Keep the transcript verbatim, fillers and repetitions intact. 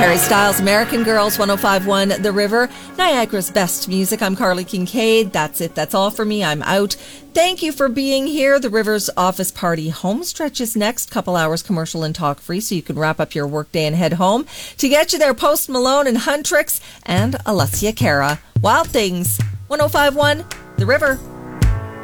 Harry Styles, American Girls, one oh five point one The River, Niagara's best music. I'm Carly Kincaid. That's it. That's all for me. I'm out. Thank you for being here. The River's Office Party home stretch is next. Couple hours commercial and talk free, so you can wrap up your workday and head home. To get you there, Post Malone and Huntrix and Alessia Cara. Wild Things, one oh five point one The River.